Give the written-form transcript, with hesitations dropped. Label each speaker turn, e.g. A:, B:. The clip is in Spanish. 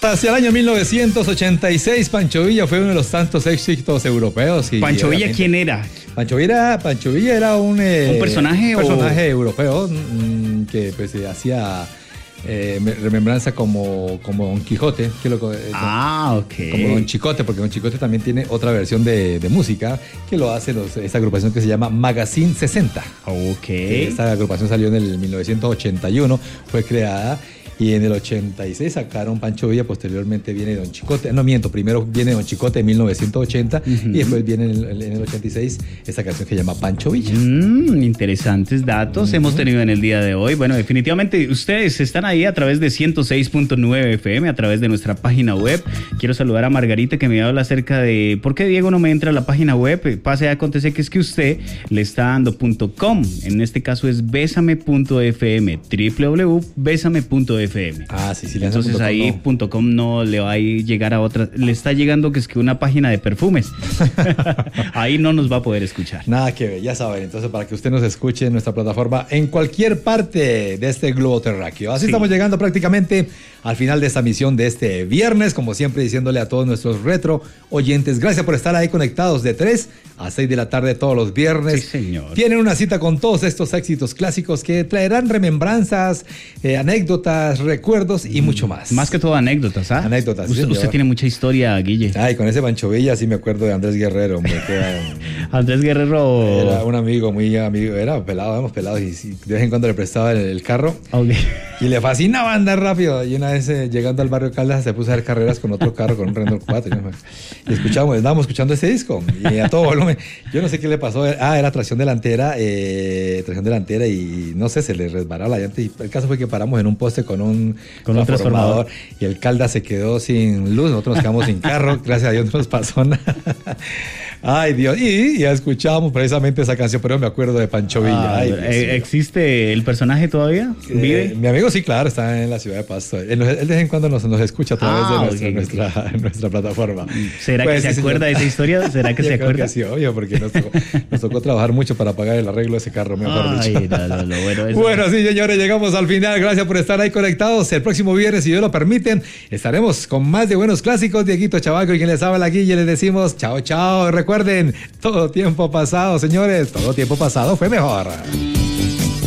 A: Hacia el año 1986, Pancho Villa fue uno de los tantos éxitos europeos. Y
B: ¿Pancho Villa quién era?
A: Pancho Villa era un
B: personaje
A: europeo que pues hacía remembranza como Don Quijote. Que
B: ok.
A: Como Don Chicote, porque Don Chicote también tiene otra versión de música que lo hace esta agrupación que se llama Magazine 60.
B: Ok.
A: Esta agrupación salió en el 1981, fue creada. Y en el 86 sacaron Pancho Villa, posteriormente viene Don Chicote. No miento, primero viene Don Chicote en 1980 y después viene en el 86 esta canción que se llama Pancho Villa.
B: Interesantes datos hemos tenido en el día de hoy. Bueno, definitivamente ustedes están ahí a través de 106.9 FM, a través de nuestra página web. Quiero saludar a Margarita que me habla acerca de por qué Diego no me entra a la página web. Pase a acontecer que es que usted le está dando .com. En este caso es besame.fm, www.besame.fm.
A: Sí,
B: entonces ahí .com no le va a llegar a otra, le está llegando que es que una página de perfumes. Ahí no nos va a poder escuchar.
A: Nada que ver, ya saben. Entonces, para que usted nos escuche en nuestra plataforma en cualquier parte de este globo terráqueo. Así estamos llegando prácticamente al final de esta misión de este viernes, como siempre diciéndole a todos nuestros retro oyentes, gracias por estar ahí conectados de 3 a 6 de la tarde todos los viernes.
B: Sí, señor.
A: Tienen una cita con todos estos éxitos clásicos que traerán remembranzas, anécdotas, recuerdos y mucho más.
B: Más que todo anécdotas, ¿ah?
A: Anécdotas.
B: Usted tiene mucha historia, Guille.
A: Ay, con ese Pancho Villa sí me acuerdo de Andrés Guerrero.
B: Andrés Guerrero.
A: Era un amigo, muy amigo, era pelado, éramos pelados y de vez en cuando le prestaba el carro.
B: Okay.
A: Y le fascinaba andar rápido. Y una vez llegando al barrio Caldas se puso a hacer carreras con otro carro, con un Renault 4. Y estábamos escuchando ese disco y a todo volumen. Yo no sé qué le pasó. Era tracción delantera y no sé, se le resbaló la llanta. Y el caso fue que paramos en un poste con un transformador y el Caldas se quedó sin luz. Nosotros nos quedamos sin carro. Gracias a Dios no nos pasó nada. Ay, Dios. Y ya escuchábamos precisamente esa canción, pero me acuerdo de Pancho Villa.
B: ¿Existe el personaje todavía? ¿Vive?
A: Mi amigo sí, claro, está en la ciudad de Pasto. Él de vez en cuando nos escucha a través de nuestra plataforma.
B: ¿Será que se acuerda de esa historia? ¿Será que se acuerda?
A: Creo que sí, obvio, porque nos tocó trabajar mucho para pagar el arreglo de ese carro, mejor dicho. Bueno, sí, señores, llegamos al final. Gracias por estar ahí conectados. El próximo viernes, si Dios lo permiten, estaremos con más de buenos clásicos. Dieguito Chavaco y quien les habla aquí, y les decimos chao, chao. Recuerden, todo tiempo pasado, señores, todo tiempo pasado fue mejor.